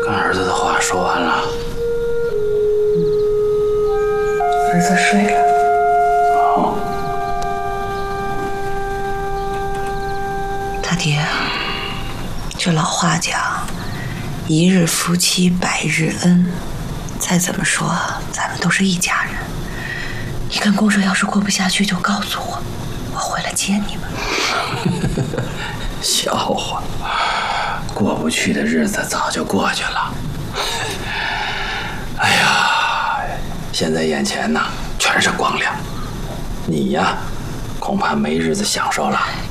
跟儿子的话说完了。 儿子睡了。 哦。 他爹，这老话讲，一日夫妻百日恩。再怎么说，咱们都是一家人。你跟公社要是过不下去，就告诉我，我回来接你们。 笑话，过不去的日子早就过去了。哎呀，现在眼前呢全是光亮，你呀，恐怕没日子享受了。